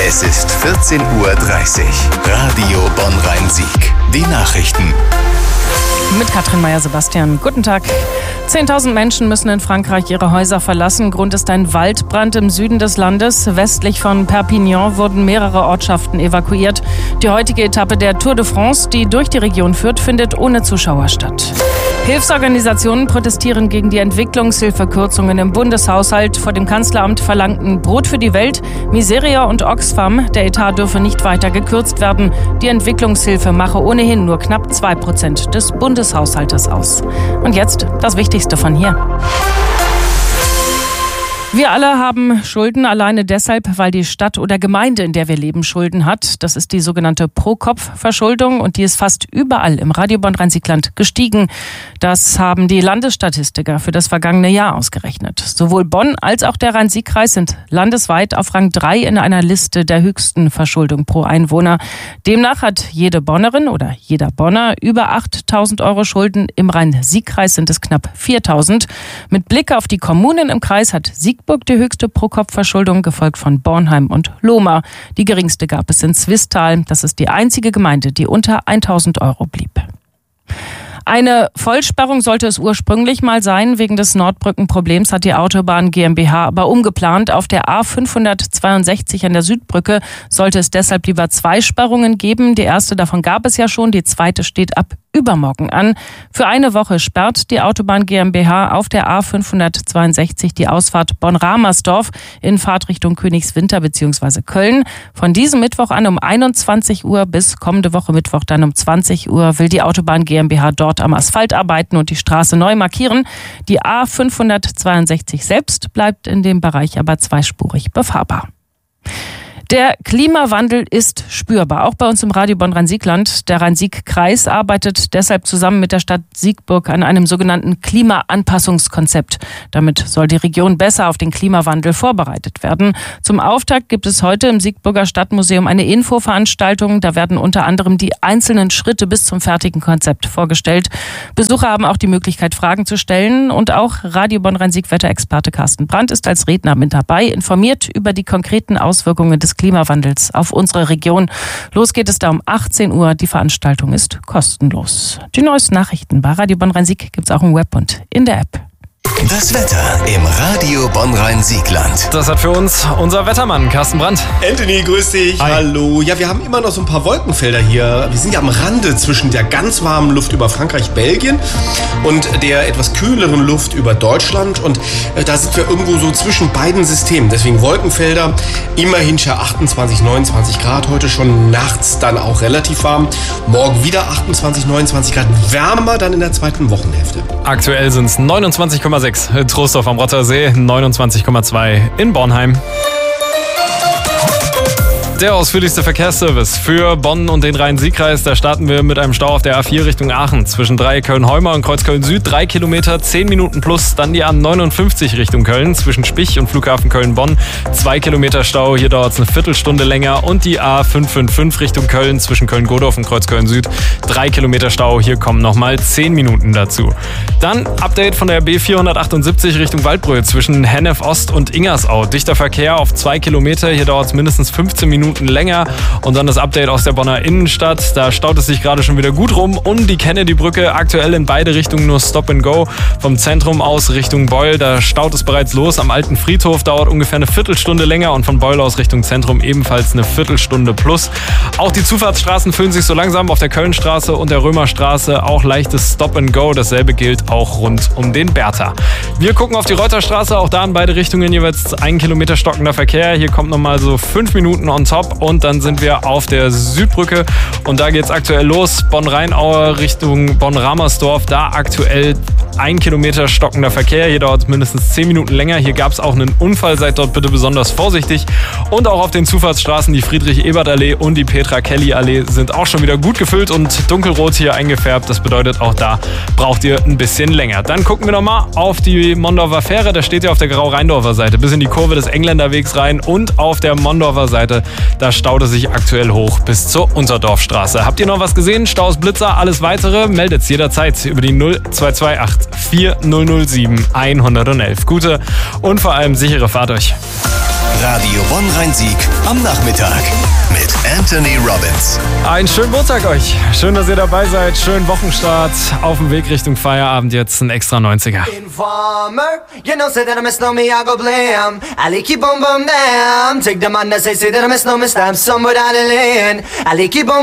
Es ist 14:30 Uhr. Radio Bonn-Rhein-Sieg. Die Nachrichten. Mit Katrin Meyer-Sebastian. Guten Tag. 10.000 Menschen müssen in Frankreich ihre Häuser verlassen. Grund ist ein Waldbrand im Süden des Landes. Westlich von Perpignan wurden mehrere Ortschaften evakuiert. Die heutige Etappe der Tour de France, die durch die Region führt, findet ohne Zuschauer statt. Hilfsorganisationen protestieren gegen die Entwicklungshilfekürzungen im Bundeshaushalt. Vor dem Kanzleramt verlangten Brot für die Welt, Miseria und Oxfam. Der Etat dürfe nicht weiter gekürzt werden. Die Entwicklungshilfe mache ohnehin nur knapp 2% des Bundeshaushaltes aus. Und jetzt das Wichtigste von hier. Wir alle haben Schulden, alleine deshalb, weil die Stadt oder Gemeinde, in der wir leben, Schulden hat. Das ist die sogenannte Pro-Kopf-Verschuldung und die ist fast überall im Radio Bonn-Rhein-Sieg-Land gestiegen. Das haben die Landesstatistiker für das vergangene Jahr ausgerechnet. Sowohl Bonn als auch der Rhein-Sieg-Kreis sind landesweit auf Rang 3 in einer Liste der höchsten Verschuldung pro Einwohner. Demnach hat jede Bonnerin oder jeder Bonner über 8.000 Euro Schulden. Im Rhein-Sieg-Kreis sind es knapp 4.000. Mit Blick auf die Kommunen im Kreis hat Siegburg die höchste Pro-Kopf-Verschuldung, gefolgt von Bornheim und Lohmar. Die geringste gab es in Zwistal. Das ist die einzige Gemeinde, die unter 1.000 Euro blieb. Eine Vollsperrung sollte es ursprünglich mal sein. Wegen des Nordbrückenproblems hat die Autobahn GmbH aber umgeplant. Auf der A562 an der Südbrücke sollte es deshalb lieber 2 Sperrungen geben. Die erste davon gab es ja schon, die zweite steht ab übermorgen an. Für eine Woche sperrt die Autobahn GmbH auf der A562 die Ausfahrt Bonn-Ramersdorf in Fahrtrichtung Königswinter bzw. Köln. Von diesem Mittwoch an um 21 Uhr bis kommende Woche Mittwoch dann um 20 Uhr will die Autobahn GmbH dort am Asphalt arbeiten und die Straße neu markieren. Die A562 selbst bleibt in dem Bereich aber zweispurig befahrbar. Der Klimawandel ist spürbar, auch bei uns im Radio Bonn-Rhein-Sieg-Land. Der Rhein-Sieg-Kreis arbeitet deshalb zusammen mit der Stadt Siegburg an einem sogenannten Klimaanpassungskonzept. Damit soll die Region besser auf den Klimawandel vorbereitet werden. Zum Auftakt gibt es heute im Siegburger Stadtmuseum eine Infoveranstaltung. Da werden unter anderem die einzelnen Schritte bis zum fertigen Konzept vorgestellt. Besucher haben auch die Möglichkeit, Fragen zu stellen. Und auch Radio Bonn-Rhein-Sieg-Wetterexperte Carsten Brandt ist als Redner mit dabei, informiert über die konkreten Auswirkungen des Klimawandels auf unsere Region. Los geht es da um 18 Uhr. Die Veranstaltung ist kostenlos. Die neuesten Nachrichten bei Radio Bonn-Rhein-Sieg gibt es auch im Web und in der App. Das Wetter im Radio Bonn-Rhein-Sieg-Land. Das hat für uns unser Wettermann Carsten Brandt. Anthony, grüß dich. Hi. Hallo. Ja, wir haben immer noch so ein paar Wolkenfelder hier. Wir sind ja am Rande zwischen der ganz warmen Luft über Frankreich, Belgien und der etwas kühleren Luft über Deutschland. Und da sind wir irgendwo so zwischen beiden Systemen. Deswegen Wolkenfelder, immerhin schon 28, 29 Grad. Heute schon nachts dann auch relativ warm. Morgen wieder 28, 29 Grad. Wärmer dann in der zweiten Wochenhälfte. Aktuell sind es 29,6 Troisdorf am Rottersee, 29,2 in Bornheim. Der ausführlichste Verkehrsservice für Bonn und den Rhein-Sieg-Kreis. Da starten wir mit einem Stau auf der A4 Richtung Aachen. Zwischen Dreiecköln-Heumer und Kreuzköln-Süd 3 Kilometer, 10 Minuten plus. Dann die A59 Richtung Köln. Zwischen Spich und Flughafen Köln-Bonn 2 Kilometer Stau. Hier dauert es eine Viertelstunde länger. Und die A555 Richtung Köln. Zwischen Köln-Godorf und Kreuzköln-Süd 3 Kilometer Stau. Hier kommen nochmal 10 Minuten dazu. Dann Update von der B478 Richtung Waldbröl. Zwischen Hennef Ost und Ingersau. Dichter Verkehr auf 2 Kilometer. Hier dauert es mindestens 15 Minuten länger. Und dann das Update aus der Bonner Innenstadt. Da staut es sich gerade schon wieder gut rum. Um die Kennedy-Brücke aktuell in beide Richtungen nur Stop and Go. Vom Zentrum aus Richtung Beul, da staut es bereits los. Am alten Friedhof dauert ungefähr eine Viertelstunde länger und von Beul aus Richtung Zentrum ebenfalls eine Viertelstunde plus. Auch die Zufahrtsstraßen füllen sich so langsam auf der Kölnstraße und der Römerstraße. Auch leichtes Stop and Go. Dasselbe gilt auch rund um den Bertha. Wir gucken auf die Reuterstraße. Auch da in beide Richtungen jeweils 1 Kilometer stockender Verkehr. Hier kommt nochmal so 5 Minuten on top. Und dann sind wir auf der Südbrücke und da geht es aktuell los. Bonn-Rheinaue Richtung Bonn-Ramersdorf, da aktuell 1 Kilometer stockender Verkehr. Hier dauert es mindestens 10 Minuten länger. Hier gab es auch einen Unfall, seid dort bitte besonders vorsichtig. Und auch auf den Zufahrtsstraßen, die Friedrich-Ebert-Allee und die Petra-Kelly-Allee sind auch schon wieder gut gefüllt und dunkelrot hier eingefärbt. Das bedeutet, auch da braucht ihr ein bisschen länger. Dann gucken wir nochmal auf die Mondorfer Fähre. Da steht ihr auf der Grau-Rheindorfer Seite bis in die Kurve des Engländerwegs rein und auf der Mondorfer Seite, da staut es sich aktuell hoch bis zur Unterdorfstraße. Habt ihr noch was gesehen? Staus, Blitzer, alles weitere? Meldet's jederzeit über die 0228 4007 111. Gute und vor allem sichere Fahrt euch. Radio Bonn-Rhein-Sieg am Nachmittag mit Anthony Robbins. Einen schönen Montag euch. Schön, dass ihr dabei seid. Schönen Wochenstart. Auf dem Weg Richtung Feierabend jetzt ein extra 90er. Informer, you know, say that I miss no me, I go blam. I like you boom boom damn. Take the man that say that I miss no me, stamp some without a land. I like you boom